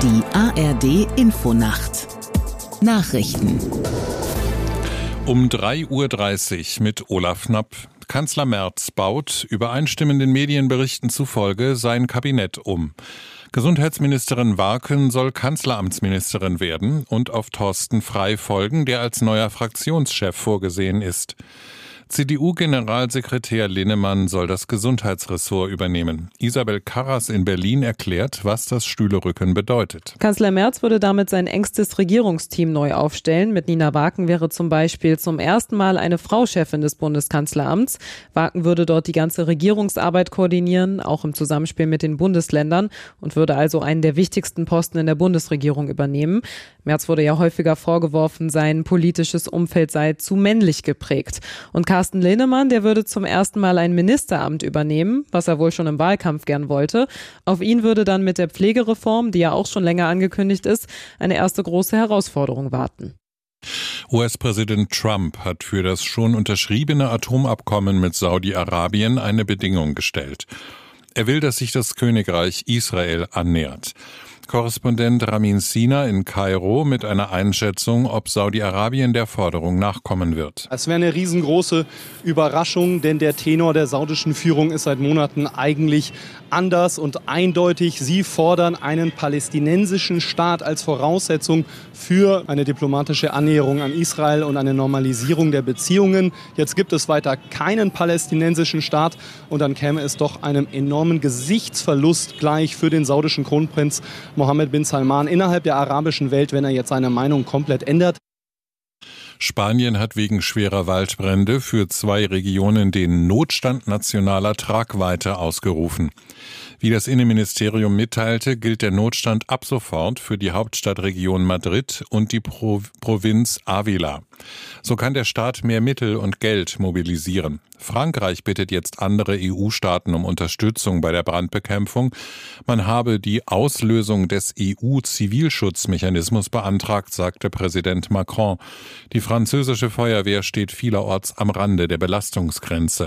Die ARD-Infonacht. Nachrichten. Um 3:30 Uhr mit Olaf Knapp. Kanzler Merz baut, übereinstimmenden Medienberichten zufolge, sein Kabinett um. Gesundheitsministerin Warken soll Kanzleramtsministerin werden und auf Thorsten Frey folgen, der als neuer Fraktionschef vorgesehen ist. CDU-Generalsekretär Linnemann soll das Gesundheitsressort übernehmen. Isabel Karras in Berlin erklärt, was das Stühlerücken bedeutet. Kanzler Merz würde damit sein engstes Regierungsteam neu aufstellen. Mit Nina Warken wäre zum Beispiel zum ersten Mal eine Frau Chefin des Bundeskanzleramts. Warken würde dort die ganze Regierungsarbeit koordinieren, auch im Zusammenspiel mit den Bundesländern, und würde also einen der wichtigsten Posten in der Bundesregierung übernehmen. Merz wurde ja häufiger vorgeworfen, sein politisches Umfeld sei zu männlich geprägt. Und Carsten Linnemann, der würde zum ersten Mal ein Ministeramt übernehmen, was er wohl schon im Wahlkampf gern wollte. Auf ihn würde dann mit der Pflegereform, die ja auch schon länger angekündigt ist, eine erste große Herausforderung warten. US-Präsident Trump hat für das schon unterschriebene Atomabkommen mit Saudi-Arabien eine Bedingung gestellt. Er will, dass sich das Königreich Israel annähert. Korrespondent Ramin Sina in Kairo mit einer Einschätzung, ob Saudi-Arabien der Forderung nachkommen wird. Es wäre eine riesengroße Überraschung, denn der Tenor der saudischen Führung ist seit Monaten eigentlich anders und eindeutig. Sie fordern einen palästinensischen Staat als Voraussetzung für eine diplomatische Annäherung an Israel und eine Normalisierung der Beziehungen. Jetzt gibt es weiter keinen palästinensischen Staat und dann käme es doch einem enormen Gesichtsverlust gleich für den saudischen Kronprinz Mohammed bin Salman innerhalb der arabischen Welt, wenn er jetzt seine Meinung komplett ändert. Spanien hat wegen schwerer Waldbrände für 2 Regionen den Notstand nationaler Tragweite ausgerufen. Wie das Innenministerium mitteilte, gilt der Notstand ab sofort für die Hauptstadtregion Madrid und die Provinz Ávila. So kann der Staat mehr Mittel und Geld mobilisieren. Frankreich bittet jetzt andere EU-Staaten um Unterstützung bei der Brandbekämpfung. Man habe die Auslösung des EU-Zivilschutzmechanismus beantragt, sagte Präsident Macron. Die französische Feuerwehr steht vielerorts am Rande der Belastungsgrenze.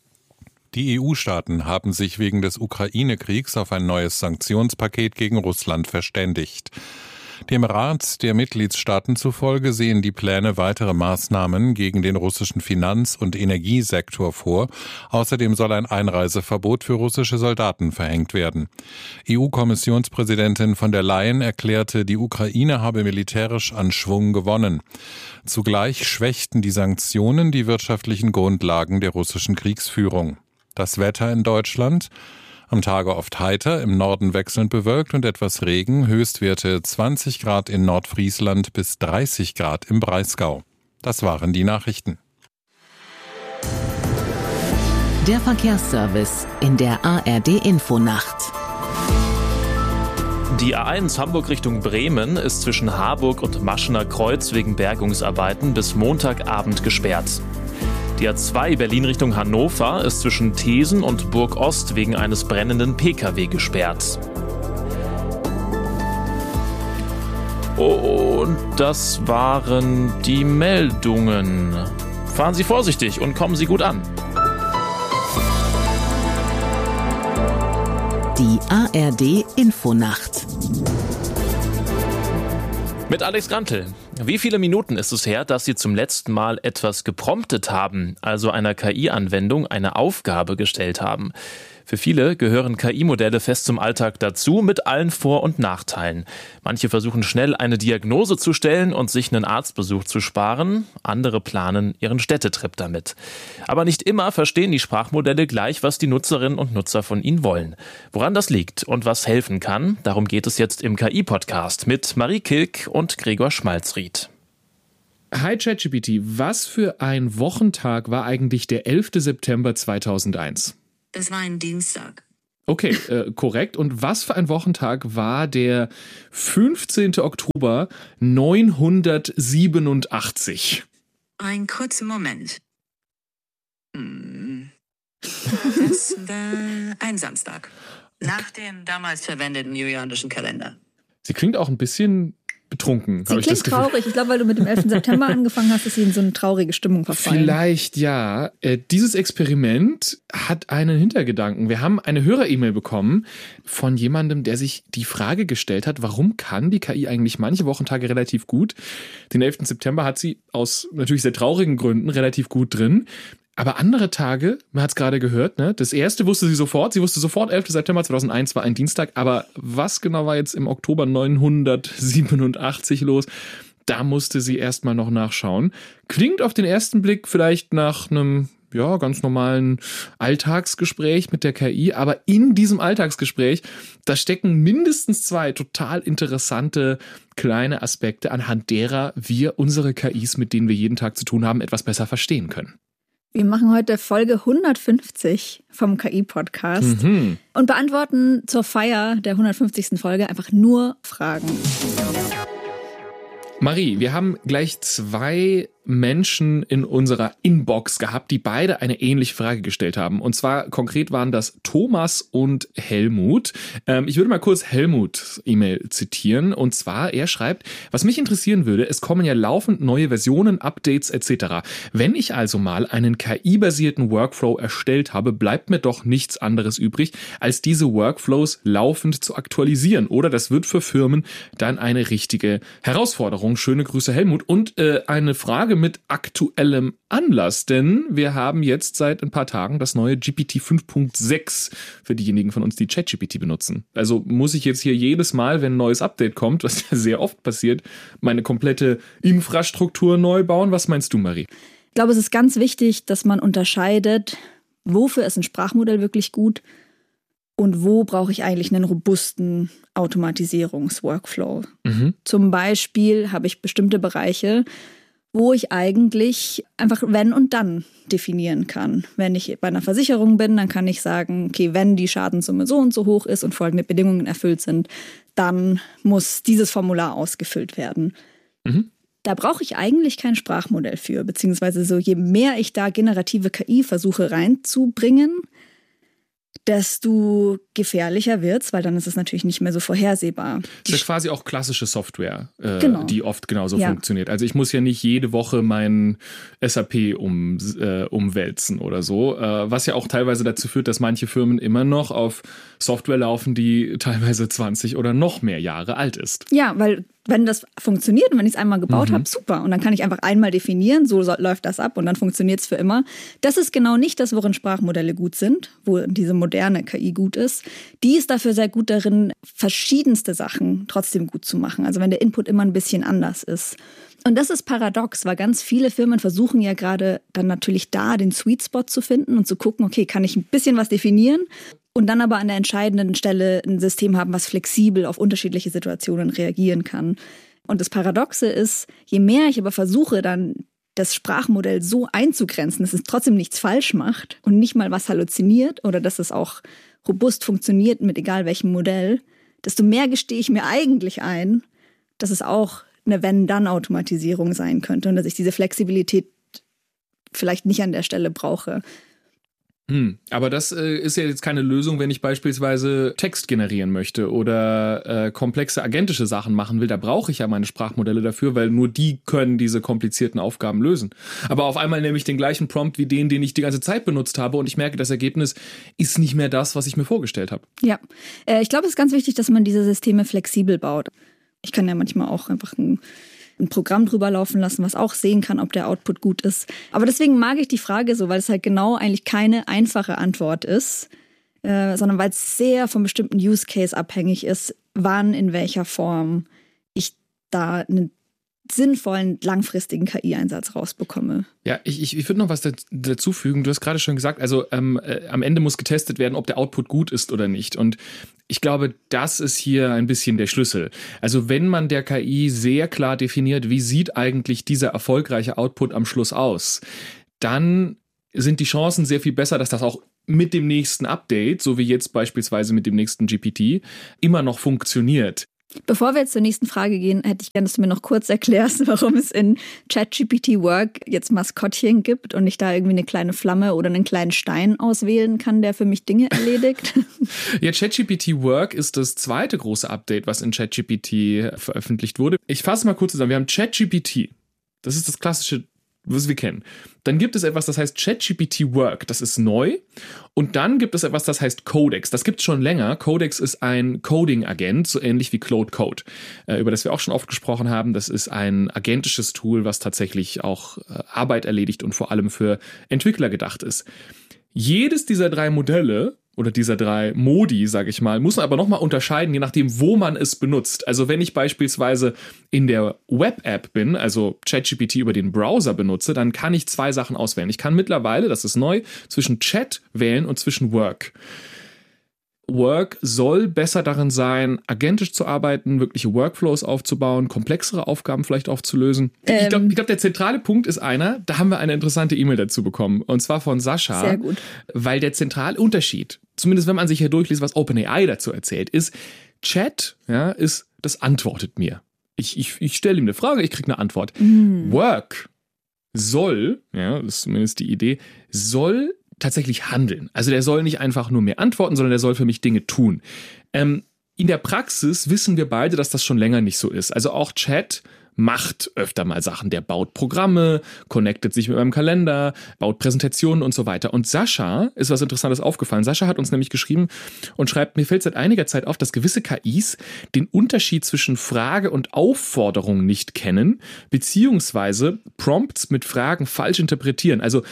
Die EU-Staaten haben sich wegen des Ukraine-Kriegs auf ein neues Sanktionspaket gegen Russland verständigt. Dem Rat der Mitgliedstaaten zufolge sehen die Pläne weitere Maßnahmen gegen den russischen Finanz- und Energiesektor vor. Außerdem soll ein Einreiseverbot für russische Soldaten verhängt werden. EU-Kommissionspräsidentin von der Leyen erklärte, die Ukraine habe militärisch an Schwung gewonnen. Zugleich schwächten die Sanktionen die wirtschaftlichen Grundlagen der russischen Kriegsführung. Das Wetter in Deutschland: am Tage oft heiter, im Norden wechselnd bewölkt und etwas Regen, Höchstwerte 20 Grad in Nordfriesland bis 30 Grad im Breisgau. Das waren die Nachrichten. Der Verkehrsservice in der ARD-Infonacht. Die A1 Hamburg Richtung Bremen ist zwischen Harburg und Maschener Kreuz wegen Bergungsarbeiten bis Montagabend gesperrt. Die A2 Berlin Richtung Hannover ist zwischen Thesen und Burg Ost wegen eines brennenden Pkw gesperrt. Und das waren die Meldungen. Fahren Sie vorsichtig und kommen Sie gut an. Die ARD-Infonacht. Mit Alex Grantel. Wie viele Minuten ist es her, dass Sie zum letzten Mal etwas gepromptet haben, also einer KI-Anwendung eine Aufgabe gestellt haben? Für viele gehören KI-Modelle fest zum Alltag dazu, mit allen Vor- und Nachteilen. Manche versuchen schnell eine Diagnose zu stellen und sich einen Arztbesuch zu sparen. Andere planen ihren Städtetrip damit. Aber nicht immer verstehen die Sprachmodelle gleich, was die Nutzerinnen und Nutzer von ihnen wollen. Woran das liegt und was helfen kann, darum geht es jetzt im KI-Podcast mit Marie Kilk und Gregor Schmalzried. Hi ChatGPT, was für ein Wochentag war eigentlich der 11. September 2001? Das war ein Dienstag. Okay, korrekt. Und was für ein Wochentag war der 15. Oktober 987? Ein kurzer Moment. Das war ein Samstag. Nach dem damals verwendeten julianischen Kalender. Sie klingt auch ein bisschen betrunken. Sie klingt traurig. Ich glaube, weil du mit dem 11. September angefangen hast, ist sie in so eine traurige Stimmung verfallen. Vielleicht ja. Dieses Experiment hat einen Hintergedanken. Wir haben eine Hörer-E-Mail bekommen von jemandem, der sich die Frage gestellt hat, warum kann die KI eigentlich manche Wochentage relativ gut? Den 11. September hat sie aus natürlich sehr traurigen Gründen relativ gut drin. Aber andere Tage, man hat es gerade gehört, ne? Das erste wusste sie sofort. Sie wusste sofort, 11. September 2001 war ein Dienstag. Aber was genau war jetzt im Oktober 987 los? Da musste sie erstmal noch nachschauen. Klingt auf den ersten Blick vielleicht nach einem ganz normalen Alltagsgespräch mit der KI. Aber in diesem Alltagsgespräch, da stecken mindestens 2 total interessante kleine Aspekte, anhand derer wir unsere KIs, mit denen wir jeden Tag zu tun haben, etwas besser verstehen können. Wir machen heute Folge 150 vom KI-Podcast und beantworten zur Feier der 150. Folge einfach nur Fragen. Marie, wir haben gleich 2 Menschen in unserer Inbox gehabt, die beide eine ähnliche Frage gestellt haben. Und zwar konkret waren das Thomas und Helmut. Ich würde mal kurz Helmuts E-Mail zitieren. Und zwar, er schreibt, was mich interessieren würde, es kommen ja laufend neue Versionen, Updates etc. Wenn ich also mal einen KI-basierten Workflow erstellt habe, bleibt mir doch nichts anderes übrig, als diese Workflows laufend zu aktualisieren. Oder das wird für Firmen dann eine richtige Herausforderung. Schöne Grüße, Helmut. Und eine Frage mit aktuellem Anlass, denn wir haben jetzt seit ein paar Tagen das neue GPT 5.6 für diejenigen von uns, die ChatGPT benutzen. Also muss ich jetzt hier jedes Mal, wenn ein neues Update kommt, was ja sehr oft passiert, meine komplette Infrastruktur neu bauen. Was meinst du, Marie? Ich glaube, es ist ganz wichtig, dass man unterscheidet, wofür ist ein Sprachmodell wirklich gut und wo brauche ich eigentlich einen robusten Automatisierungsworkflow. Zum Beispiel habe ich bestimmte Bereiche, wo ich eigentlich einfach wenn und dann definieren kann. Wenn ich bei einer Versicherung bin, dann kann ich sagen, okay, wenn die Schadenssumme so und so hoch ist und folgende Bedingungen erfüllt sind, dann muss dieses Formular ausgefüllt werden. Da brauche ich eigentlich kein Sprachmodell für, beziehungsweise so je mehr ich da generative KI versuche reinzubringen, desto gefährlicher wird's, weil dann ist es natürlich nicht mehr so vorhersehbar. Das ist quasi auch klassische Software, genau. Die oft genauso funktioniert. Also ich muss ja nicht jede Woche mein SAP umwälzen oder so, was ja auch teilweise dazu führt, dass manche Firmen immer noch auf Software laufen, die teilweise 20 oder noch mehr Jahre alt ist. Ja, weil wenn das funktioniert und wenn ich es einmal gebaut habe, super. Und dann kann ich einfach einmal definieren, so läuft das ab und dann funktioniert es für immer. Das ist genau nicht das, worin Sprachmodelle gut sind, wo diese moderne KI gut ist. Die ist dafür sehr gut darin, verschiedenste Sachen trotzdem gut zu machen. Also wenn der Input immer ein bisschen anders ist. Und das ist paradox, weil ganz viele Firmen versuchen ja gerade dann natürlich da den Sweet Spot zu finden und zu gucken, okay, kann ich ein bisschen was definieren? Und dann aber an der entscheidenden Stelle ein System haben, was flexibel auf unterschiedliche Situationen reagieren kann. Und das Paradoxe ist, je mehr ich aber versuche, dann das Sprachmodell so einzugrenzen, dass es trotzdem nichts falsch macht und nicht mal was halluziniert oder dass es auch robust funktioniert mit egal welchem Modell, desto mehr gestehe ich mir eigentlich ein, dass es auch eine Wenn-Dann-Automatisierung sein könnte und dass ich diese Flexibilität vielleicht nicht an der Stelle brauche. Aber das ist ja jetzt keine Lösung, wenn ich beispielsweise Text generieren möchte oder komplexe agentische Sachen machen will. Da brauche ich ja meine Sprachmodelle dafür, weil nur die können diese komplizierten Aufgaben lösen. Aber auf einmal nehme ich den gleichen Prompt wie den ich die ganze Zeit benutzt habe und ich merke, das Ergebnis ist nicht mehr das, was ich mir vorgestellt habe. Ja, ich glaube, es ist ganz wichtig, dass man diese Systeme flexibel baut. Ich kann ja manchmal auch einfach ein Programm drüber laufen lassen, was auch sehen kann, ob der Output gut ist. Aber deswegen mag ich die Frage so, weil es halt genau eigentlich keine einfache Antwort ist, sondern weil es sehr vom bestimmten Use Case abhängig ist, wann, in welcher Form ich da einen sinnvollen, langfristigen KI-Einsatz rausbekomme. Ja, ich würde noch was dazu fügen. Du hast gerade schon gesagt, also am Ende muss getestet werden, ob der Output gut ist oder nicht. Und ich glaube, das ist hier ein bisschen der Schlüssel. Also wenn man der KI sehr klar definiert, wie sieht eigentlich dieser erfolgreiche Output am Schluss aus, dann sind die Chancen sehr viel besser, dass das auch mit dem nächsten Update, so wie jetzt beispielsweise mit dem nächsten GPT, immer noch funktioniert. Bevor wir jetzt zur nächsten Frage gehen, hätte ich gerne, dass du mir noch kurz erklärst, warum es in ChatGPT Work jetzt Maskottchen gibt und ich da irgendwie eine kleine Flamme oder einen kleinen Stein auswählen kann, der für mich Dinge erledigt. Ja, ChatGPT Work ist das zweite große Update, was in ChatGPT veröffentlicht wurde. Ich fasse mal kurz zusammen. Wir haben ChatGPT. Das ist das klassische, was wir kennen. Dann gibt es etwas, das heißt ChatGPT Work. Das ist neu. Und dann gibt es etwas, das heißt Codex. Das gibt es schon länger. Codex ist ein Coding-Agent, so ähnlich wie Claude Code, über das wir auch schon oft gesprochen haben. Das ist ein agentisches Tool, was tatsächlich auch Arbeit erledigt und vor allem für Entwickler gedacht ist. Jedes dieser 3 Modelle oder dieser 3 Modi, sage ich mal, muss man aber nochmal unterscheiden, je nachdem, wo man es benutzt. Also wenn ich beispielsweise in der Web-App bin, also ChatGPT über den Browser benutze, dann kann ich 2 Sachen auswählen. Ich kann mittlerweile, das ist neu, zwischen Chat wählen und zwischen Work. Work soll besser darin sein, agentisch zu arbeiten, wirkliche Workflows aufzubauen, komplexere Aufgaben vielleicht aufzulösen. Ich glaube, der zentrale Punkt ist da haben wir eine interessante E-Mail dazu bekommen. Und zwar von Sascha. Sehr gut. Weil der zentrale Unterschied, zumindest wenn man sich hier durchliest, was OpenAI dazu erzählt, ist, Chat, ja, ist, das antwortet mir. Ich stelle ihm eine Frage, ich kriege eine Antwort. Work soll, ja, das ist zumindest die Idee, soll tatsächlich handeln. Also der soll nicht einfach nur mir antworten, sondern der soll für mich Dinge tun. In der Praxis wissen wir beide, dass das schon länger nicht so ist. Also auch Chat macht öfter mal Sachen. Der baut Programme, connectet sich mit meinem Kalender, baut Präsentationen und so weiter. Und Sascha ist was Interessantes aufgefallen. Sascha hat uns nämlich geschrieben und schreibt, mir fällt seit einiger Zeit auf, dass gewisse KIs den Unterschied zwischen Frage und Aufforderung nicht kennen, beziehungsweise Prompts mit Fragen falsch interpretieren. Also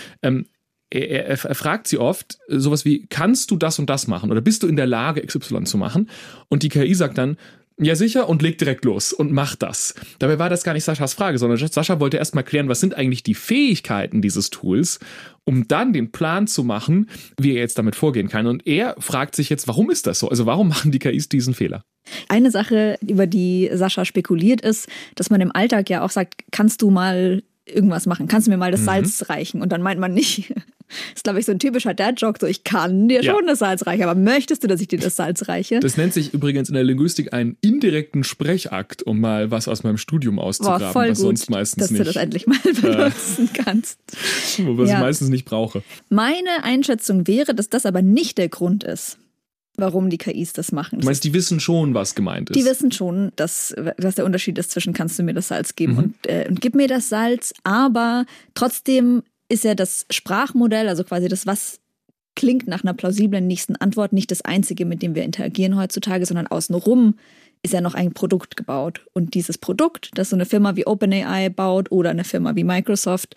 er fragt sie oft sowas wie, kannst du das und das machen? Oder bist du in der Lage, XY zu machen? Und die KI sagt dann, ja sicher, und legt direkt los und macht das. Dabei war das gar nicht Saschas Frage, sondern Sascha wollte erst mal klären, was sind eigentlich die Fähigkeiten dieses Tools, um dann den Plan zu machen, wie er jetzt damit vorgehen kann. Und er fragt sich jetzt, warum ist das so? Also warum machen die KIs diesen Fehler? Eine Sache, über die Sascha spekuliert, ist, dass man im Alltag ja auch sagt, kannst du mal irgendwas machen? Kannst du mir mal das Salz reichen? Und dann meint man nicht, das ist, glaube ich, so ein typischer Dad-Joke, so ich kann dir schon das Salz reichen, aber möchtest du, dass ich dir das Salz reiche? Das nennt sich übrigens in der Linguistik einen indirekten Sprechakt, um mal was aus meinem Studium auszugraben, voll was gut, sonst meistens dass nicht. Du das endlich mal benutzen kannst. Was ich meistens nicht brauche. Meine Einschätzung wäre, dass das aber nicht der Grund ist, warum die KIs das machen. Du meinst, die wissen schon, was gemeint ist? Die wissen schon, dass der Unterschied ist zwischen kannst du mir das Salz geben und gib mir das Salz, aber trotzdem ist ja das Sprachmodell, also quasi das, was klingt nach einer plausiblen nächsten Antwort, nicht das einzige, mit dem wir interagieren heutzutage, sondern außenrum ist ja noch ein Produkt gebaut. Und dieses Produkt, das so eine Firma wie OpenAI baut oder eine Firma wie Microsoft,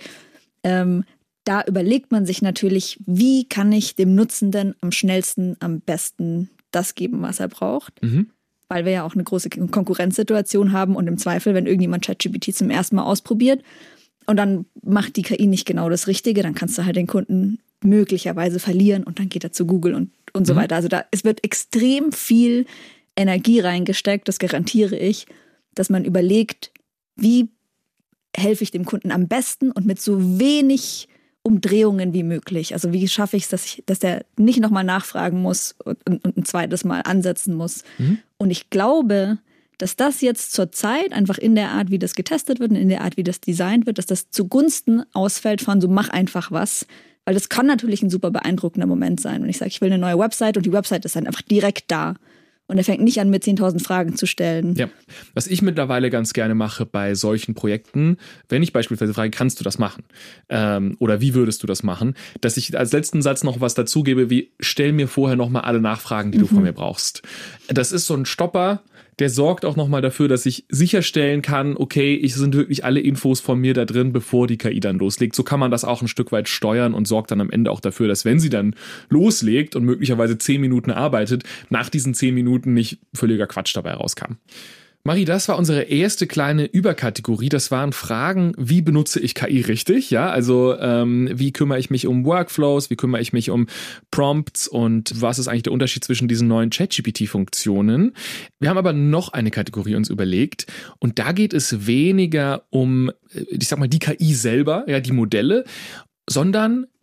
da überlegt man sich natürlich, wie kann ich dem Nutzenden am schnellsten, am besten das geben, was er braucht. Weil wir ja auch eine große Konkurrenzsituation haben und im Zweifel, wenn irgendjemand ChatGPT zum ersten Mal ausprobiert und dann macht die KI nicht genau das Richtige, dann kannst du halt den Kunden möglicherweise verlieren und dann geht er zu Google und so weiter. Also es wird extrem viel Energie reingesteckt, das garantiere ich, dass man überlegt, wie helfe ich dem Kunden am besten und mit so wenig Umdrehungen wie möglich. Also wie schaffe ich es, dass der nicht nochmal nachfragen muss und ein zweites Mal ansetzen muss. Und ich glaube, dass das jetzt zur Zeit einfach in der Art, wie das getestet wird und in der Art, wie das designt wird, dass das zugunsten ausfällt von so mach einfach was. Weil das kann natürlich ein super beeindruckender Moment sein. Und ich sage, ich will eine neue Website und die Website ist dann einfach direkt da. Und er fängt nicht an, mit 10.000 Fragen zu stellen. Ja, was ich mittlerweile ganz gerne mache bei solchen Projekten, wenn ich beispielsweise frage, kannst du das machen? Oder wie würdest du das machen? Dass ich als letzten Satz noch was dazugebe, wie stell mir vorher nochmal alle Nachfragen, die du von mir brauchst. Das ist so ein Stopper, der sorgt auch nochmal dafür, dass ich sicherstellen kann, okay, es sind wirklich alle Infos von mir da drin, bevor die KI dann loslegt. So kann man das auch ein Stück weit steuern und sorgt dann am Ende auch dafür, dass wenn sie dann loslegt und möglicherweise 10 Minuten arbeitet, nach diesen 10 Minuten nicht völliger Quatsch dabei rauskam. Marie, das war unsere erste kleine Überkategorie. Das waren Fragen, wie benutze ich KI richtig? Ja, also wie kümmere ich mich um Workflows, wie kümmere ich mich um Prompts und was ist eigentlich der Unterschied zwischen diesen neuen ChatGPT-Funktionen? Wir haben aber noch eine Kategorie uns überlegt und da geht es weniger um, ich sag mal, die KI selber, ja, die Modelle, sondern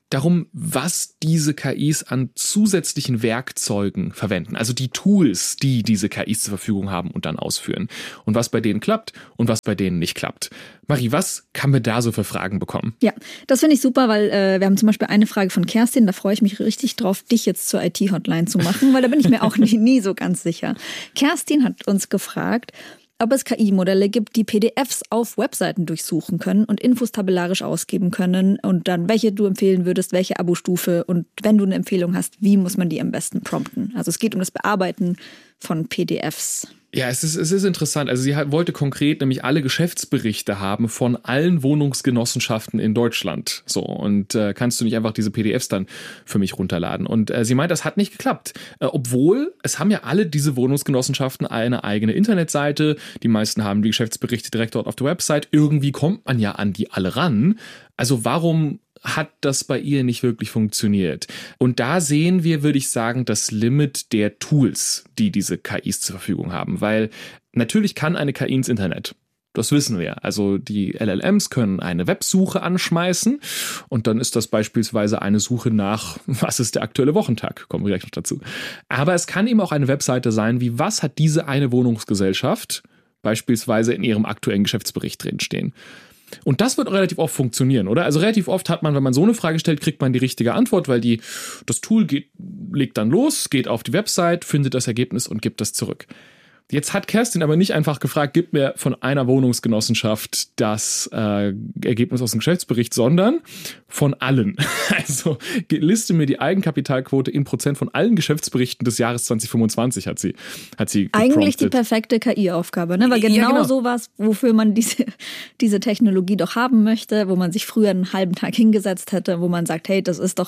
darum, was diese KIs an zusätzlichen Werkzeugen verwenden. Also die Tools, die diese KIs zur Verfügung haben und dann ausführen. Und was bei denen klappt und was bei denen nicht klappt. Marie, was haben wir da so für Fragen bekommen? Ja, das finde ich super, weil wir haben zum Beispiel eine Frage von Kerstin, da freue ich mich richtig drauf, dich jetzt zur IT-Hotline zu machen, weil da bin ich mir auch nie so ganz sicher. Kerstin hat uns gefragt, ob es KI-Modelle gibt, die PDFs auf Webseiten durchsuchen können und Infos tabellarisch ausgeben können und dann, welche du empfehlen würdest, welche Abo-Stufe und wenn du eine Empfehlung hast, wie muss man die am besten prompten? Also es geht um das Bearbeiten von PDFs. Ja, es ist interessant. Also sie wollte konkret nämlich alle Geschäftsberichte haben von allen Wohnungsgenossenschaften in Deutschland. So, und kannst du nicht einfach diese PDFs dann für mich runterladen? Und sie meint, das hat nicht geklappt. Obwohl, es haben ja alle diese Wohnungsgenossenschaften eine eigene Internetseite. Die meisten haben die Geschäftsberichte direkt dort auf der Website. Irgendwie kommt man ja an die alle ran. Also warum hat das bei ihr nicht wirklich funktioniert? Und da sehen wir, würde ich sagen, das Limit der Tools, die diese KIs zur Verfügung haben. Weil natürlich kann eine KI ins Internet. Das wissen wir. Also die LLMs können eine Websuche anschmeißen und dann ist das beispielsweise eine Suche nach, was ist der aktuelle Wochentag? Kommen wir gleich noch dazu. Aber es kann eben auch eine Webseite sein, wie was hat diese eine Wohnungsgesellschaft beispielsweise in ihrem aktuellen Geschäftsbericht drinstehen. Und das wird relativ oft funktionieren, oder? Also relativ oft hat man, wenn man so eine Frage stellt, kriegt man die richtige Antwort, weil das Tool legt dann los, geht auf die Website, findet das Ergebnis und gibt das zurück. Jetzt hat Kerstin aber nicht einfach gefragt, gib mir von einer Wohnungsgenossenschaft das Ergebnis aus dem Geschäftsbericht, sondern von allen. Also liste mir die Eigenkapitalquote in Prozent von allen Geschäftsberichten des Jahres 2025, hat sie gepromptet. Eigentlich die perfekte KI-Aufgabe, ne? Weil genau sowas, wofür man diese Technologie doch haben möchte, wo man sich früher einen halben Tag hingesetzt hätte, wo man sagt, hey, das ist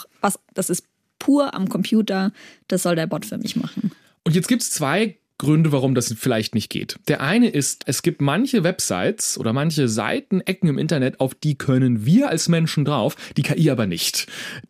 pur am Computer, das soll der Bot für mich machen. Und jetzt gibt es zwei Gründe, warum das vielleicht nicht geht. Der eine ist, es gibt manche Websites oder manche Seitenecken im Internet, auf die können wir als Menschen drauf, die KI aber nicht.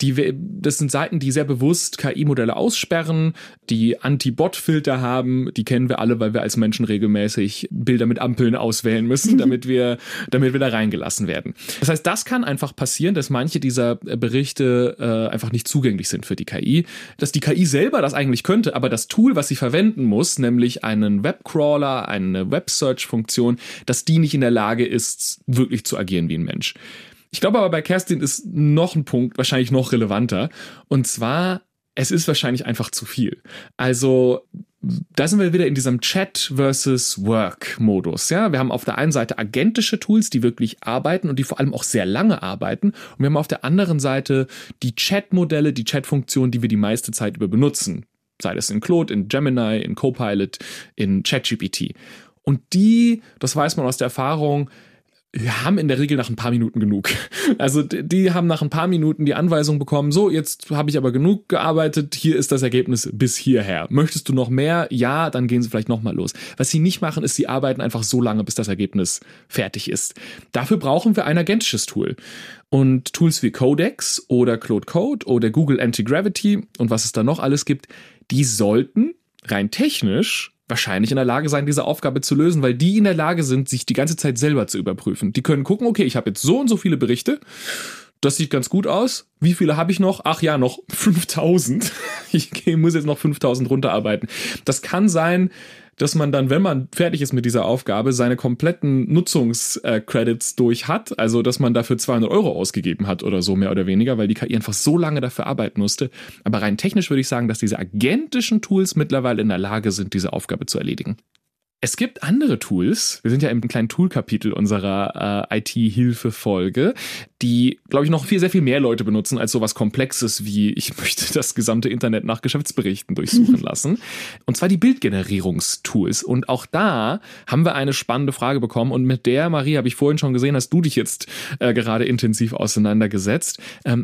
Das sind Seiten, die sehr bewusst KI-Modelle aussperren, die Anti-Bot-Filter haben, die kennen wir alle, weil wir als Menschen regelmäßig Bilder mit Ampeln auswählen müssen, damit wir da reingelassen werden. Das heißt, das kann einfach passieren, dass manche dieser Berichte einfach nicht zugänglich sind für die KI, dass die KI selber das eigentlich könnte, aber das Tool, was sie verwenden muss, nämlich einen Webcrawler, eine Web-Search-Funktion, dass die nicht in der Lage ist, wirklich zu agieren wie ein Mensch. Ich glaube aber, bei Kerstin ist noch ein Punkt wahrscheinlich noch relevanter. Und zwar, es ist wahrscheinlich einfach zu viel. Also da sind wir wieder in diesem Chat versus Work-Modus. Ja? Wir haben auf der einen Seite agentische Tools, die wirklich arbeiten und die vor allem auch sehr lange arbeiten. Und wir haben auf der anderen Seite die Chat-Modelle, die Chat-Funktionen, die wir die meiste Zeit über benutzen. Sei das in Claude, in Gemini, in Copilot, in ChatGPT. Und das weiß man aus der Erfahrung, haben in der Regel nach ein paar Minuten genug. Also die haben nach ein paar Minuten die Anweisung bekommen, so, jetzt habe ich aber genug gearbeitet, hier ist das Ergebnis bis hierher. Möchtest du noch mehr? Ja, dann gehen sie vielleicht nochmal los. Was sie nicht machen, ist, sie arbeiten einfach so lange, bis das Ergebnis fertig ist. Dafür brauchen wir ein agentisches Tool. Und Tools wie Codex oder Claude Code oder Google Anti-Gravity und was es da noch alles gibt, die sollten rein technisch wahrscheinlich in der Lage sein, diese Aufgabe zu lösen, weil die in der Lage sind, sich die ganze Zeit selber zu überprüfen. Die können gucken, okay, ich habe jetzt so und so viele Berichte, das sieht ganz gut aus. Wie viele habe ich noch? Ach ja, noch 5000. Ich muss jetzt noch 5000 runterarbeiten. Das kann sein, dass man dann, wenn man fertig ist mit dieser Aufgabe, seine kompletten Nutzungscredits durch hat. Also, dass man dafür 200 € ausgegeben hat oder so, mehr oder weniger, weil die KI einfach so lange dafür arbeiten musste. Aber rein technisch würde ich sagen, dass diese agentischen Tools mittlerweile in der Lage sind, diese Aufgabe zu erledigen. Es gibt andere Tools, wir sind ja im kleinen Tool-Kapitel unserer IT-Hilfe-Folge, die, glaube ich, noch sehr viel mehr Leute benutzen als sowas Komplexes wie, ich möchte das gesamte Internet nach Geschäftsberichten durchsuchen lassen. Und zwar die Bildgenerierungstools. Und auch da haben wir eine spannende Frage bekommen und mit der, Marie, habe ich vorhin schon gesehen, hast du dich jetzt gerade intensiv auseinandergesetzt.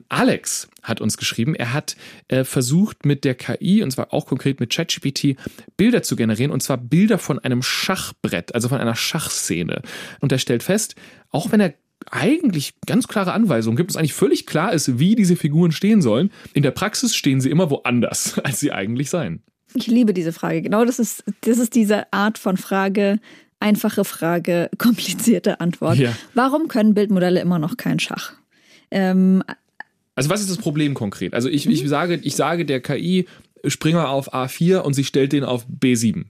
Alex hat uns geschrieben, er hat versucht mit der KI, und zwar auch konkret mit ChatGPT, Bilder zu generieren, und zwar Bilder von einem Schachbrett, also von einer Schachszene. Und er stellt fest, auch wenn er eigentlich ganz klare Anweisungen gibt, es eigentlich völlig klar ist, wie diese Figuren stehen sollen, in der Praxis stehen sie immer woanders, als sie eigentlich seien. Ich liebe diese Frage. Genau, das ist diese Art von Frage, einfache Frage, komplizierte Antwort. Ja. Warum können Bildmodelle immer noch kein Schach? Also was ist das Problem konkret? Also ich sage der KI, Springer auf A4 und sie stellt den auf B7.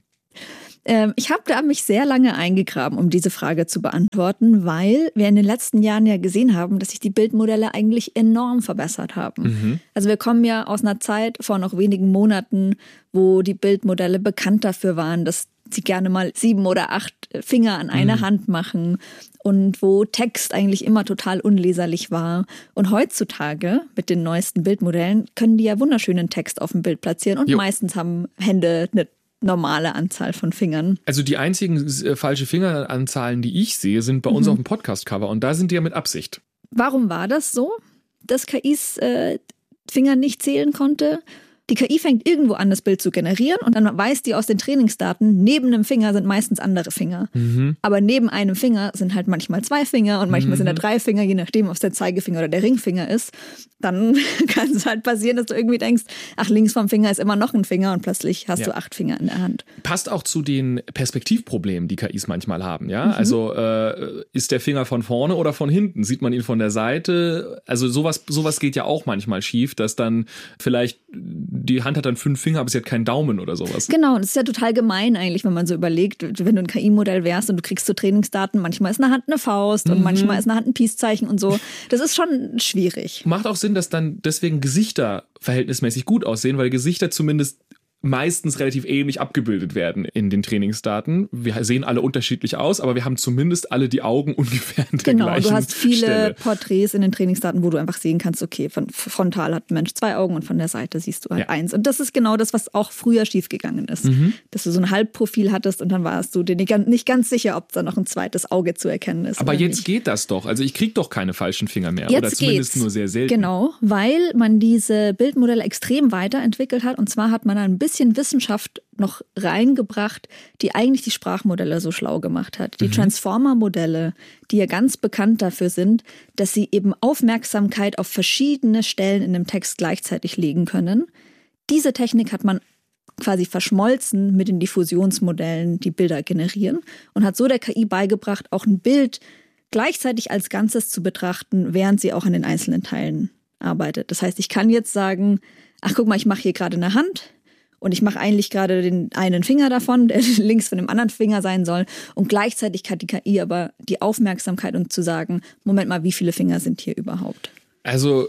Ich habe da mich sehr lange eingegraben, um diese Frage zu beantworten, weil wir in den letzten Jahren ja gesehen haben, dass sich die Bildmodelle eigentlich enorm verbessert haben. Also wir kommen ja aus einer Zeit vor noch wenigen Monaten, wo die Bildmodelle bekannt dafür waren, dass sie gerne mal 7 oder 8 Finger an einer Hand machen und wo Text eigentlich immer total unleserlich war. Und heutzutage mit den neuesten Bildmodellen können die ja wunderschönen Text auf dem Bild platzieren und meistens haben Hände eine normale Anzahl von Fingern. Also die einzigen falsche Fingeranzahlen, die ich sehe, sind bei uns auf dem Podcast-Cover und da sind die ja mit Absicht. Warum war das so, dass KIs Finger nicht zählen konnte? Die KI fängt irgendwo an, das Bild zu generieren und dann weiß die aus den Trainingsdaten, neben einem Finger sind meistens andere Finger. Aber neben einem Finger sind halt manchmal 2 Finger und manchmal sind da 3 Finger, je nachdem, ob es der Zeigefinger oder der Ringfinger ist. Dann kann es halt passieren, dass du irgendwie denkst, ach, links vom Finger ist immer noch ein Finger und plötzlich hast du 8 Finger in der Hand. Passt auch zu den Perspektivproblemen, die KIs manchmal haben, ja? Also ist der Finger von vorne oder von hinten? Sieht man ihn von der Seite? Also sowas geht ja auch manchmal schief, dass dann vielleicht die Hand hat dann 5 Finger, aber sie hat keinen Daumen oder sowas. Genau, und das ist ja total gemein eigentlich, wenn man so überlegt, wenn du ein KI-Modell wärst und du kriegst so Trainingsdaten, manchmal ist eine Hand eine Faust und manchmal ist eine Hand ein Peace-Zeichen und so. Das ist schon schwierig. Macht auch Sinn, dass dann deswegen Gesichter verhältnismäßig gut aussehen, weil Gesichter zumindest meistens relativ ähnlich abgebildet werden in den Trainingsdaten. Wir sehen alle unterschiedlich aus, aber wir haben zumindest alle die Augen ungefähr an der gleichen Stelle. Genau, du hast viele Porträts in den Trainingsdaten, wo du einfach sehen kannst, okay, von frontal hat ein Mensch 2 Augen und von der Seite siehst du halt 1. Und das ist genau das, was auch früher schiefgegangen ist. Dass du so ein Halbprofil hattest und dann warst du dir nicht ganz sicher, ob da noch ein zweites Auge zu erkennen ist. Aber jetzt geht das doch. Also ich kriege doch keine falschen Finger mehr. Jetzt oder zumindest nur sehr selten. Genau, weil man diese Bildmodelle extrem weiterentwickelt hat. Und zwar hat man ein bisschen Wissenschaft noch reingebracht, die eigentlich die Sprachmodelle so schlau gemacht hat. Die Transformer-Modelle, die ja ganz bekannt dafür sind, dass sie eben Aufmerksamkeit auf verschiedene Stellen in dem Text gleichzeitig legen können. Diese Technik hat man quasi verschmolzen mit den Diffusionsmodellen, die Bilder generieren und hat so der KI beigebracht, auch ein Bild gleichzeitig als Ganzes zu betrachten, während sie auch an den einzelnen Teilen arbeitet. Das heißt, ich kann jetzt sagen, ach guck mal, ich mache hier gerade eine Hand und ich mache eigentlich gerade den einen Finger davon, der links von dem anderen Finger sein soll. Und gleichzeitig hat die KI aber die Aufmerksamkeit, um zu sagen, Moment mal, wie viele Finger sind hier überhaupt? Also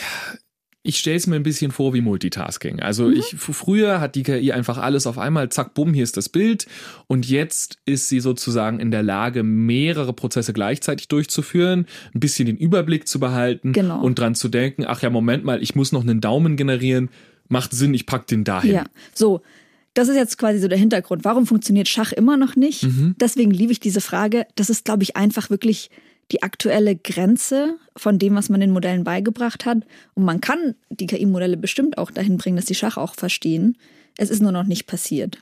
ich stelle es mir ein bisschen vor wie Multitasking. Also früher hat die KI einfach alles auf einmal, zack, bumm, hier ist das Bild. Und jetzt ist sie sozusagen in der Lage, mehrere Prozesse gleichzeitig durchzuführen, ein bisschen den Überblick zu behalten und dran zu denken, ach ja, Moment mal, ich muss noch einen Daumen generieren. Macht Sinn, ich pack den dahin. Ja, so. Das ist jetzt quasi so der Hintergrund. Warum funktioniert Schach immer noch nicht? Deswegen liebe ich diese Frage. Das ist, glaube ich, einfach wirklich die aktuelle Grenze von dem, was man den Modellen beigebracht hat. Und man kann die KI-Modelle bestimmt auch dahin bringen, dass sie Schach auch verstehen. Es ist nur noch nicht passiert.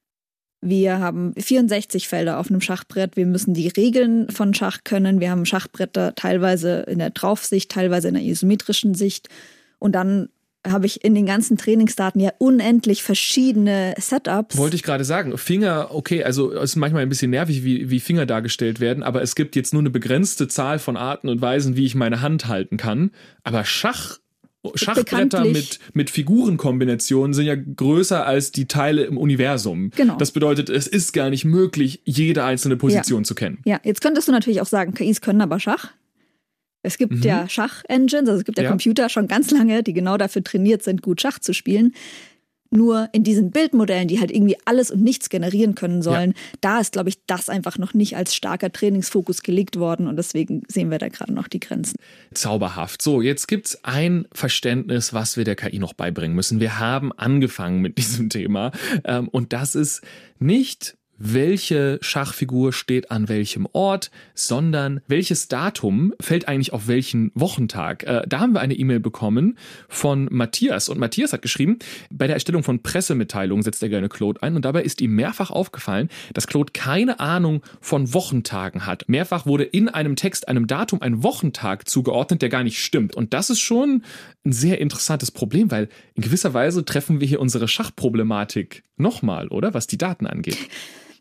Wir haben 64 Felder auf einem Schachbrett. Wir müssen die Regeln von Schach können. Wir haben Schachbretter teilweise in der Draufsicht, teilweise in der isometrischen Sicht. Und dann habe ich in den ganzen Trainingsdaten ja unendlich verschiedene Setups. Wollte ich gerade sagen, Finger, okay, also es ist manchmal ein bisschen nervig, wie Finger dargestellt werden, aber es gibt jetzt nur eine begrenzte Zahl von Arten und Weisen, wie ich meine Hand halten kann. Aber Schachbretter mit Figurenkombinationen sind ja größer als die Teile im Universum. Genau. Das bedeutet, es ist gar nicht möglich, jede einzelne Position zu kennen. Ja, jetzt könntest du natürlich auch sagen, KIs können aber Schach. Es gibt ja Schach-Engines, also es gibt ja Computer schon ganz lange, die genau dafür trainiert sind, gut Schach zu spielen. Nur in diesen Bildmodellen, die halt irgendwie alles und nichts generieren können sollen, da ist, glaube ich, das einfach noch nicht als starker Trainingsfokus gelegt worden und deswegen sehen wir da gerade noch die Grenzen. Zauberhaft. So, jetzt gibt's ein Verständnis, was wir der KI noch beibringen müssen. Wir haben angefangen mit diesem Thema und das ist nicht, welche Schachfigur steht an welchem Ort, sondern welches Datum fällt eigentlich auf welchen Wochentag. Da haben wir eine E-Mail bekommen von Matthias und Matthias hat geschrieben, bei der Erstellung von Pressemitteilungen setzt er gerne Claude ein und dabei ist ihm mehrfach aufgefallen, dass Claude keine Ahnung von Wochentagen hat. Mehrfach wurde in einem Text einem Datum ein Wochentag zugeordnet, der gar nicht stimmt und das ist schon ein sehr interessantes Problem, weil in gewisser Weise treffen wir hier unsere Schachproblematik nochmal, oder? Was die Daten angeht.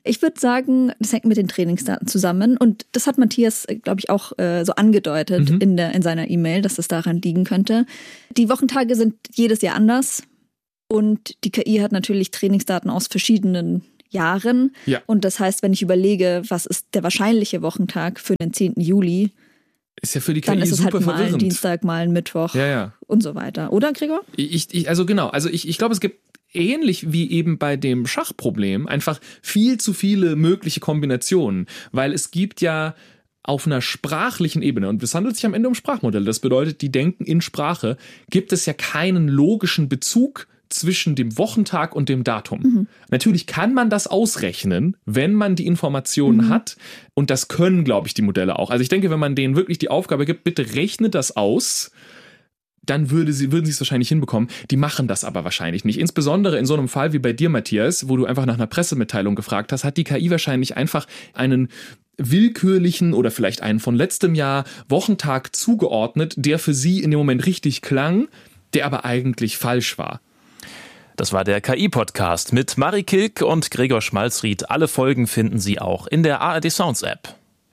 Ich würde sagen, das hängt mit den Trainingsdaten zusammen. Und das hat Matthias, glaube ich, auch so angedeutet in seiner E-Mail, dass das daran liegen könnte. Die Wochentage sind jedes Jahr anders. Und die KI hat natürlich Trainingsdaten aus verschiedenen Jahren. Ja. Und das heißt, wenn ich überlege, was ist der wahrscheinliche Wochentag für den 10. Juli, ist ja für die KI dann ist es super halt mal verwirrend. ein Dienstag, mal ein Mittwoch und so weiter. Oder, Gregor? Ich glaube, es gibt ähnlich wie eben bei dem Schachproblem einfach viel zu viele mögliche Kombinationen, weil es gibt ja auf einer sprachlichen Ebene, und es handelt sich am Ende um Sprachmodelle, das bedeutet, die denken in Sprache, gibt es ja keinen logischen Bezug zwischen dem Wochentag und dem Datum. Natürlich kann man das ausrechnen, wenn man die Informationen hat, und das können, glaube ich, die Modelle auch. Also ich denke, wenn man denen wirklich die Aufgabe gibt, bitte rechne das aus, dann würden sie es wahrscheinlich hinbekommen. Die machen das aber wahrscheinlich nicht. Insbesondere in so einem Fall wie bei dir, Matthias, wo du einfach nach einer Pressemitteilung gefragt hast, hat die KI wahrscheinlich einfach einen willkürlichen oder vielleicht einen von letztem Jahr Wochentag zugeordnet, der für sie in dem Moment richtig klang, der aber eigentlich falsch war. Das war der KI-Podcast mit Marie Kilk und Gregor Schmalzried. Alle Folgen finden Sie auch in der ARD Sounds App.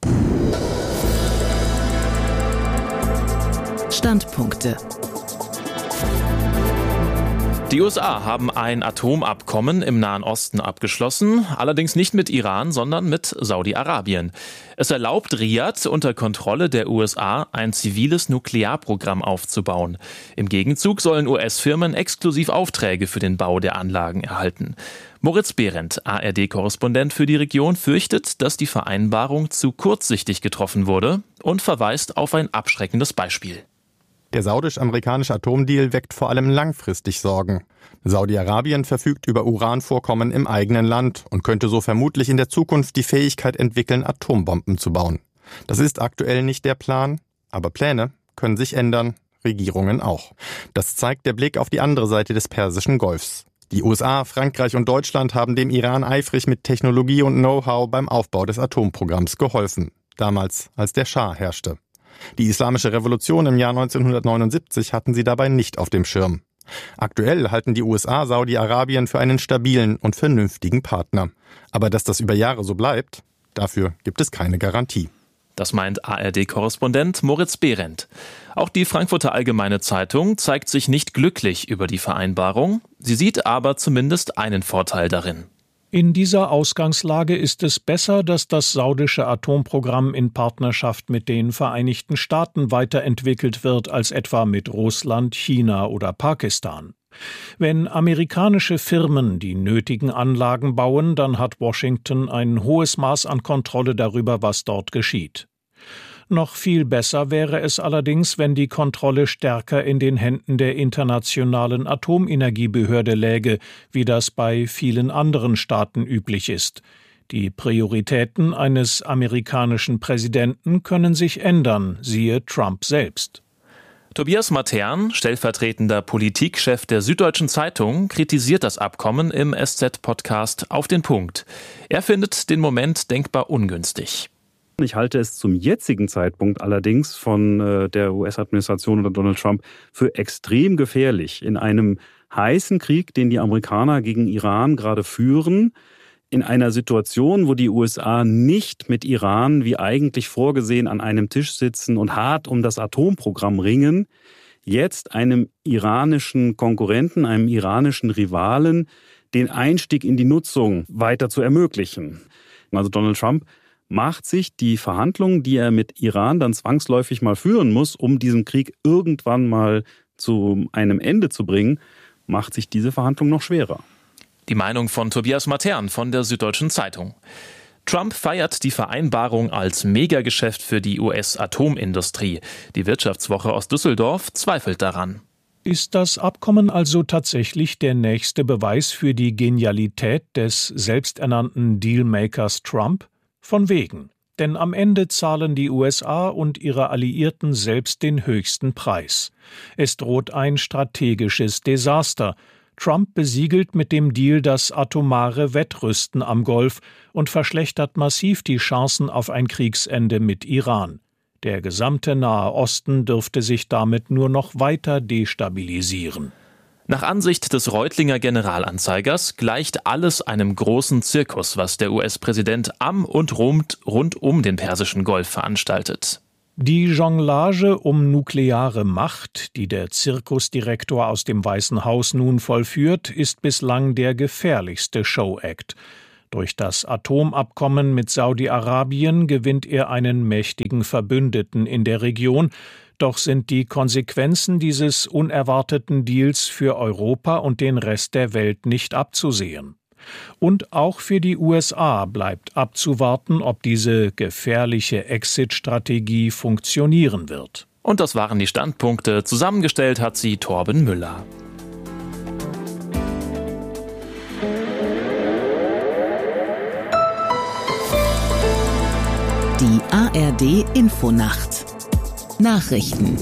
Standpunkte. Die USA haben ein Atomabkommen im Nahen Osten abgeschlossen, allerdings nicht mit Iran, sondern mit Saudi-Arabien. Es erlaubt Riyadh unter Kontrolle der USA ein ziviles Nuklearprogramm aufzubauen. Im Gegenzug sollen US-Firmen exklusiv Aufträge für den Bau der Anlagen erhalten. Moritz Behrendt, ARD-Korrespondent für die Region, fürchtet, dass die Vereinbarung zu kurzsichtig getroffen wurde und verweist auf ein abschreckendes Beispiel. Der saudisch-amerikanische Atomdeal weckt vor allem langfristig Sorgen. Saudi-Arabien verfügt über Uranvorkommen im eigenen Land und könnte so vermutlich in der Zukunft die Fähigkeit entwickeln, Atombomben zu bauen. Das ist aktuell nicht der Plan, aber Pläne können sich ändern, Regierungen auch. Das zeigt der Blick auf die andere Seite des Persischen Golfs. Die USA, Frankreich und Deutschland haben dem Iran eifrig mit Technologie und Know-how beim Aufbau des Atomprogramms geholfen. Damals, als der Schah herrschte. Die Islamische Revolution im Jahr 1979 hatten sie dabei nicht auf dem Schirm. Aktuell halten die USA Saudi-Arabien für einen stabilen und vernünftigen Partner. Aber dass das über Jahre so bleibt, dafür gibt es keine Garantie. Das meint ARD-Korrespondent Moritz Behrendt. Auch die Frankfurter Allgemeine Zeitung zeigt sich nicht glücklich über die Vereinbarung. Sie sieht aber zumindest einen Vorteil darin. In dieser Ausgangslage ist es besser, dass das saudische Atomprogramm in Partnerschaft mit den Vereinigten Staaten weiterentwickelt wird als etwa mit Russland, China oder Pakistan. Wenn amerikanische Firmen die nötigen Anlagen bauen, dann hat Washington ein hohes Maß an Kontrolle darüber, was dort geschieht. Noch viel besser wäre es allerdings, wenn die Kontrolle stärker in den Händen der Internationalen Atomenergiebehörde läge, wie das bei vielen anderen Staaten üblich ist. Die Prioritäten eines amerikanischen Präsidenten können sich ändern, siehe Trump selbst. Tobias Matern, stellvertretender Politikchef der Süddeutschen Zeitung, kritisiert das Abkommen im SZ-Podcast Auf den Punkt. Er findet den Moment denkbar ungünstig. Ich halte es zum jetzigen Zeitpunkt allerdings von der US-Administration oder Donald Trump für extrem gefährlich. In einem heißen Krieg, den die Amerikaner gegen Iran gerade führen, in einer Situation, wo die USA nicht mit Iran, wie eigentlich vorgesehen, an einem Tisch sitzen und hart um das Atomprogramm ringen, jetzt einem iranischen Konkurrenten, einem iranischen Rivalen, den Einstieg in die Nutzung weiter zu ermöglichen. Also Donald Trump macht sich die Verhandlungen, die er mit Iran dann zwangsläufig mal führen muss, um diesen Krieg irgendwann mal zu einem Ende zu bringen, macht sich diese Verhandlung noch schwerer. Die Meinung von Tobias Matern von der Süddeutschen Zeitung. Trump feiert die Vereinbarung als Megageschäft für die US-Atomindustrie. Die Wirtschaftswoche aus Düsseldorf zweifelt daran. Ist das Abkommen also tatsächlich der nächste Beweis für die Genialität des selbsternannten Dealmakers Trump? Von wegen. Denn am Ende zahlen die USA und ihre Alliierten selbst den höchsten Preis. Es droht ein strategisches Desaster. Trump besiegelt mit dem Deal das atomare Wettrüsten am Golf und verschlechtert massiv die Chancen auf ein Kriegsende mit Iran. Der gesamte Nahe Osten dürfte sich damit nur noch weiter destabilisieren. Nach Ansicht des Reutlinger Generalanzeigers gleicht alles einem großen Zirkus, was der US-Präsident am und rund um den Persischen Golf veranstaltet. Die Jonglage um nukleare Macht, die der Zirkusdirektor aus dem Weißen Haus nun vollführt, ist bislang der gefährlichste Show-Act. Durch das Atomabkommen mit Saudi-Arabien gewinnt er einen mächtigen Verbündeten in der Region. Doch sind die Konsequenzen dieses unerwarteten Deals für Europa und den Rest der Welt nicht abzusehen. Und auch für die USA bleibt abzuwarten, ob diese gefährliche Exit-Strategie funktionieren wird. Und das waren die Standpunkte. Zusammengestellt hat sie Torben Müller. Die ARD Infonacht. Nachrichten.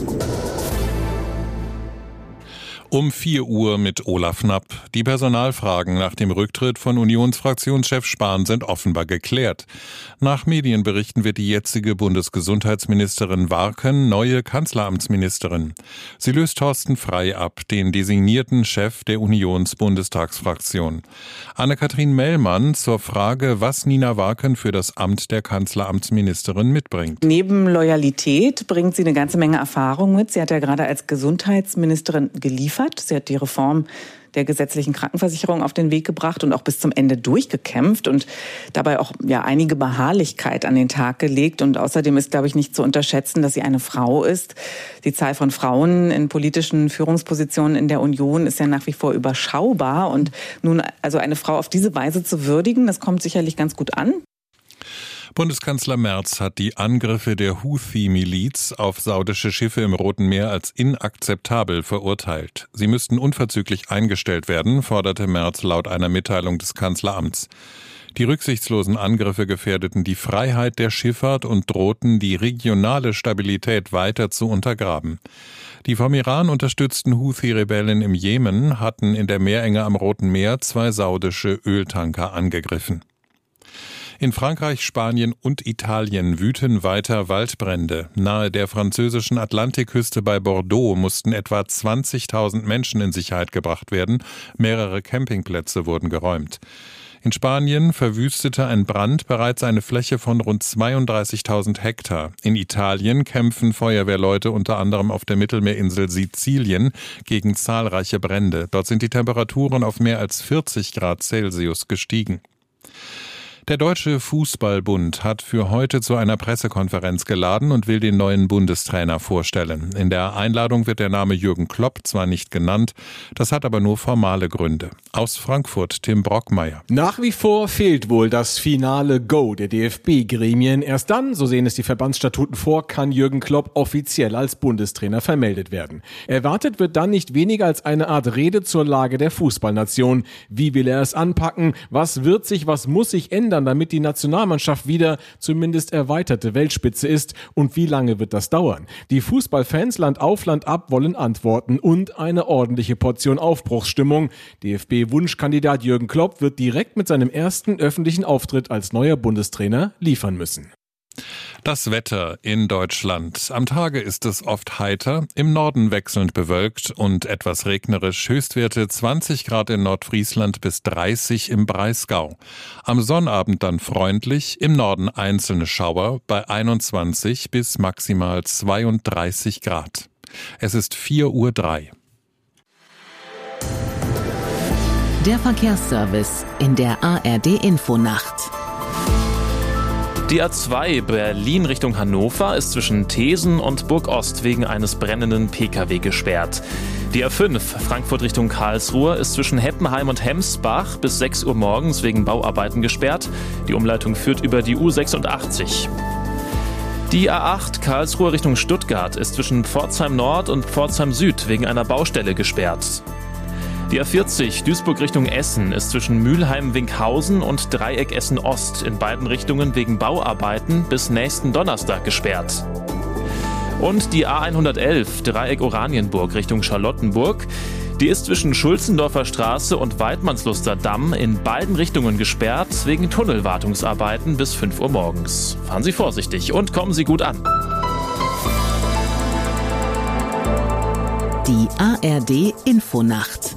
Um 4 Uhr mit Olaf Knapp. Die Personalfragen nach dem Rücktritt von Unionsfraktionschef Spahn sind offenbar geklärt. Nach Medienberichten wird die jetzige Bundesgesundheitsministerin Warken neue Kanzleramtsministerin. Sie löst Thorsten Frey ab, den designierten Chef der Unionsbundestagsfraktion. Anne-Kathrin Mellmann zur Frage, was Nina Warken für das Amt der Kanzleramtsministerin mitbringt. Neben Loyalität bringt sie eine ganze Menge Erfahrung mit. Sie hat ja gerade als Gesundheitsministerin geliefert. Sie hat die Reform der gesetzlichen Krankenversicherung auf den Weg gebracht und auch bis zum Ende durchgekämpft und dabei auch einige Beharrlichkeit an den Tag gelegt. Und außerdem ist, glaube ich, nicht zu unterschätzen, dass sie eine Frau ist. Die Zahl von Frauen in politischen Führungspositionen in der Union ist ja nach wie vor überschaubar. Und nun also eine Frau auf diese Weise zu würdigen, das kommt sicherlich ganz gut an. Bundeskanzler Merz hat die Angriffe der Houthi-Miliz auf saudische Schiffe im Roten Meer als inakzeptabel verurteilt. Sie müssten unverzüglich eingestellt werden, forderte Merz laut einer Mitteilung des Kanzleramts. Die rücksichtslosen Angriffe gefährdeten die Freiheit der Schifffahrt und drohten, die regionale Stabilität weiter zu untergraben. Die vom Iran unterstützten Houthi-Rebellen im Jemen hatten in der Meerenge am Roten Meer 2 saudische Öltanker angegriffen. In Frankreich, Spanien und Italien wüten weiter Waldbrände. Nahe der französischen Atlantikküste bei Bordeaux mussten etwa 20.000 Menschen in Sicherheit gebracht werden. Mehrere Campingplätze wurden geräumt. In Spanien verwüstete ein Brand bereits eine Fläche von rund 32.000 Hektar. In Italien kämpfen Feuerwehrleute unter anderem auf der Mittelmeerinsel Sizilien gegen zahlreiche Brände. Dort sind die Temperaturen auf mehr als 40 Grad Celsius gestiegen. Der Deutsche Fußballbund hat für heute zu einer Pressekonferenz geladen und will den neuen Bundestrainer vorstellen. In der Einladung wird der Name Jürgen Klopp zwar nicht genannt, das hat aber nur formale Gründe. Aus Frankfurt Tim Brockmeier. Nach wie vor fehlt wohl das finale Go der DFB-Gremien. Erst dann, so sehen es die Verbandsstatuten vor, kann Jürgen Klopp offiziell als Bundestrainer vermeldet werden. Erwartet wird dann nicht weniger als eine Art Rede zur Lage der Fußballnation. Wie will er es anpacken? Was wird sich, was muss sich ändern, damit die Nationalmannschaft wieder zumindest erweiterte Weltspitze ist? Und wie lange wird das dauern? Die Fußballfans Land auf, Land ab wollen Antworten und eine ordentliche Portion Aufbruchsstimmung. DFB-Wunschkandidat Jürgen Klopp wird direkt mit seinem ersten öffentlichen Auftritt als neuer Bundestrainer liefern müssen. Das Wetter in Deutschland. Am Tage ist es oft heiter, im Norden wechselnd bewölkt und etwas regnerisch. Höchstwerte 20 Grad in Nordfriesland bis 30 im Breisgau. Am Sonnabend dann freundlich, im Norden einzelne Schauer bei 21 bis maximal 32 Grad. Es ist 4:03 Uhr. Der Verkehrsservice in der ARD Infonacht. Die A2 Berlin Richtung Hannover ist zwischen Thesen und Burgost wegen eines brennenden Pkw gesperrt. Die A5 Frankfurt Richtung Karlsruhe ist zwischen Heppenheim und Hemsbach bis 6 Uhr morgens wegen Bauarbeiten gesperrt. Die Umleitung führt über die U86. Die A8 Karlsruhe Richtung Stuttgart ist zwischen Pforzheim Nord und Pforzheim Süd wegen einer Baustelle gesperrt. Die A40 Duisburg Richtung Essen ist zwischen Mülheim-Winkhausen und Dreieck Essen-Ost in beiden Richtungen wegen Bauarbeiten bis nächsten Donnerstag gesperrt. Und die A111 Dreieck Oranienburg Richtung Charlottenburg, die ist zwischen Schulzendorfer Straße und Weidmannsluster Damm in beiden Richtungen gesperrt wegen Tunnelwartungsarbeiten bis 5 Uhr morgens. Fahren Sie vorsichtig und kommen Sie gut an. Die ARD Infonacht.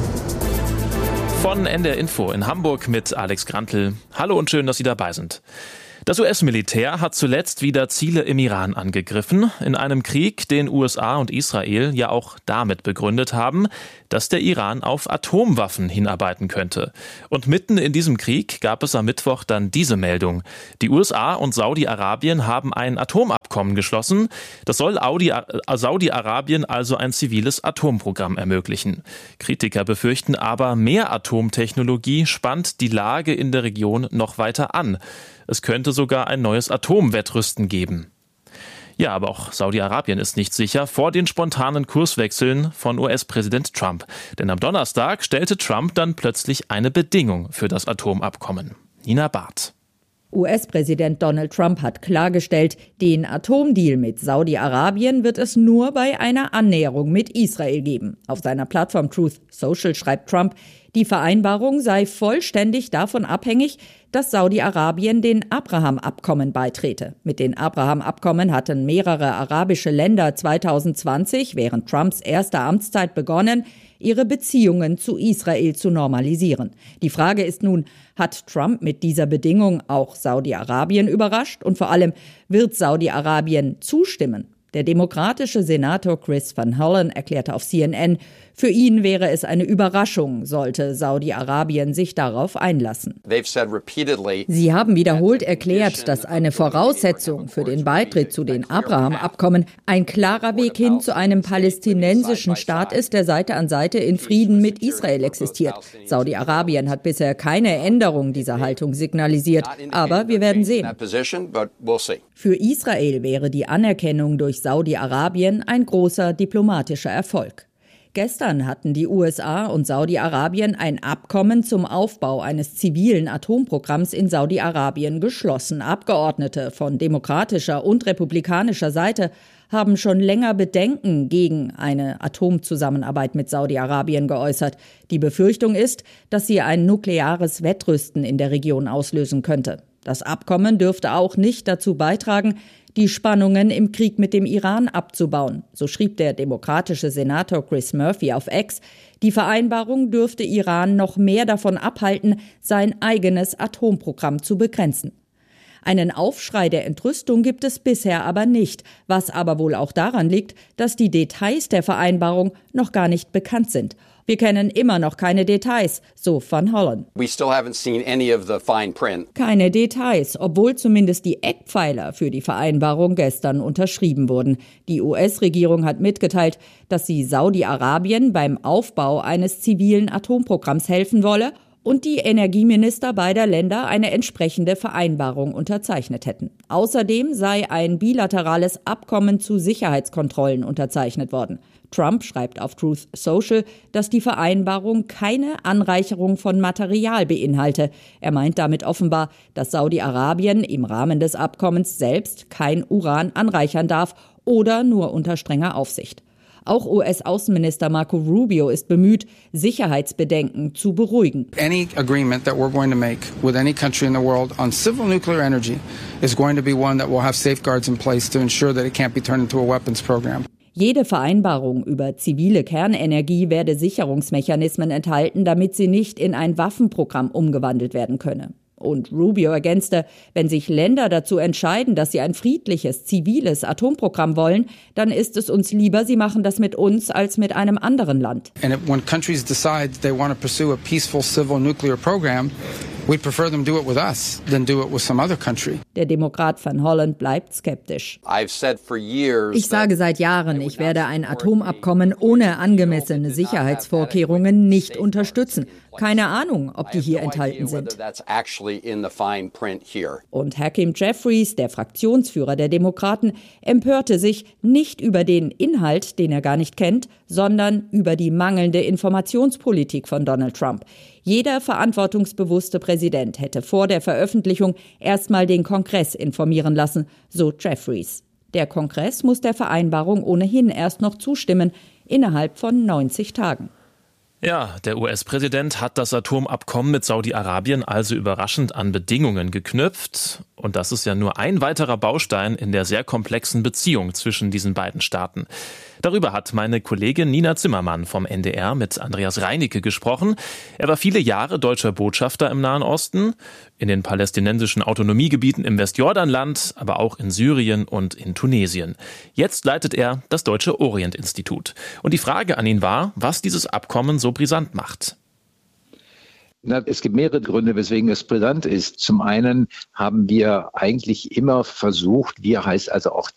Von NDR Info in Hamburg mit Alex Grantl. Hallo und schön, dass Sie dabei sind. Das US-Militär hat zuletzt wieder Ziele im Iran angegriffen, in einem Krieg, den USA und Israel ja auch damit begründet haben, dass der Iran auf Atomwaffen hinarbeiten könnte. Und mitten in diesem Krieg gab es am Mittwoch dann diese Meldung. Die USA und Saudi-Arabien haben ein Atomabkommen geschlossen. Das soll Saudi-Arabien also ein ziviles Atomprogramm ermöglichen. Kritiker befürchten aber, mehr Atomtechnologie spannt die Lage in der Region noch weiter an. Es könnte sogar ein neues Atomwettrüsten geben. Ja, aber auch Saudi-Arabien ist nicht sicher vor den spontanen Kurswechseln von US-Präsident Trump. Denn am Donnerstag stellte Trump dann plötzlich eine Bedingung für das Atomabkommen. Nina Barth. US-Präsident Donald Trump hat klargestellt, den Atomdeal mit Saudi-Arabien wird es nur bei einer Annäherung mit Israel geben. Auf seiner Plattform Truth Social schreibt Trump, die Vereinbarung sei vollständig davon abhängig, dass Saudi-Arabien den Abraham-Abkommen beitrete. Mit den Abraham-Abkommen hatten mehrere arabische Länder 2020, während Trumps erster Amtszeit, begonnen, ihre Beziehungen zu Israel zu normalisieren. Die Frage ist nun, hat Trump mit dieser Bedingung auch Saudi-Arabien überrascht? Und vor allem, wird Saudi-Arabien zustimmen? Der demokratische Senator Chris Van Hollen erklärte auf CNN, für ihn wäre es eine Überraschung, sollte Saudi-Arabien sich darauf einlassen. Sie haben wiederholt erklärt, dass eine Voraussetzung für den Beitritt zu den Abraham-Abkommen ein klarer Weg hin zu einem palästinensischen Staat ist, der Seite an Seite in Frieden mit Israel existiert. Saudi-Arabien hat bisher keine Änderung dieser Haltung signalisiert, aber wir werden sehen. Für Israel wäre die Anerkennung durch Saudi-Arabien ein großer diplomatischer Erfolg. Gestern hatten die USA und Saudi-Arabien ein Abkommen zum Aufbau eines zivilen Atomprogramms in Saudi-Arabien geschlossen. Abgeordnete von demokratischer und republikanischer Seite haben schon länger Bedenken gegen eine Atomzusammenarbeit mit Saudi-Arabien geäußert. Die Befürchtung ist, dass sie ein nukleares Wettrüsten in der Region auslösen könnte. Das Abkommen dürfte auch nicht dazu beitragen, die Spannungen im Krieg mit dem Iran abzubauen. So schrieb der demokratische Senator Chris Murphy auf X. Die Vereinbarung dürfte Iran noch mehr davon abhalten, sein eigenes Atomprogramm zu begrenzen. Einen Aufschrei der Entrüstung gibt es bisher aber nicht, was aber wohl auch daran liegt, dass die Details der Vereinbarung noch gar nicht bekannt sind. Wir kennen immer noch keine Details, so Van Hollen. Keine Details, obwohl zumindest die Eckpfeiler für die Vereinbarung gestern unterschrieben wurden. Die US-Regierung hat mitgeteilt, dass sie Saudi-Arabien beim Aufbau eines zivilen Atomprogramms helfen wolle und die Energieminister beider Länder eine entsprechende Vereinbarung unterzeichnet hätten. Außerdem sei ein bilaterales Abkommen zu Sicherheitskontrollen unterzeichnet worden. Trump schreibt auf Truth Social, dass die Vereinbarung keine Anreicherung von Material beinhalte. Er meint damit offenbar, dass Saudi-Arabien im Rahmen des Abkommens selbst kein Uran anreichern darf oder nur unter strenger Aufsicht. Auch US-Außenminister Marco Rubio ist bemüht, Sicherheitsbedenken zu beruhigen. Any agreement that we're going to make with any country in the world on civil nuclear energy is going to be one that will have safeguards in place to ensure that it can't be turned into a weapons program. Jede Vereinbarung über zivile Kernenergie werde Sicherungsmechanismen enthalten, damit sie nicht in ein Waffenprogramm umgewandelt werden könne. Und Rubio ergänzte, wenn sich Länder dazu entscheiden, dass sie ein friedliches, ziviles Atomprogramm wollen, dann ist es uns lieber, sie machen das mit uns als mit einem anderen Land. And when countries decide they want to pursue a peaceful civil nuclear program, we'd prefer them do it with us than do it with some other country. Der Demokrat Van Hollen bleibt skeptisch. Ich sage seit Jahren, ich werde ein Atomabkommen ohne angemessene Sicherheitsvorkehrungen nicht unterstützen. Keine Ahnung, ob die hier enthalten sind. Und Hakeem Jeffries, der Fraktionsführer der Demokraten, empörte sich nicht über den Inhalt, den er gar nicht kennt, sondern über die mangelnde Informationspolitik von Donald Trump. Jeder verantwortungsbewusste Präsident hätte vor der Veröffentlichung erstmal den Kongress informieren lassen, so Jeffries. Der Kongress muss der Vereinbarung ohnehin erst noch zustimmen, innerhalb von 90 Tagen. Ja, der US-Präsident hat das Atomabkommen mit Saudi-Arabien also überraschend an Bedingungen geknüpft. Und das ist ja nur ein weiterer Baustein in der sehr komplexen Beziehung zwischen diesen beiden Staaten. Darüber hat meine Kollegin Nina Zimmermann vom NDR mit Andreas Reinicke gesprochen. Er war viele Jahre deutscher Botschafter im Nahen Osten, in den palästinensischen Autonomiegebieten im Westjordanland, aber auch in Syrien und in Tunesien. Jetzt leitet er das Deutsche Orient-Institut. Und die Frage an ihn war, was dieses Abkommen so brisant macht. Es gibt mehrere Gründe, weswegen es brisant ist. Zum einen haben wir eigentlich immer versucht, wir heißt also auch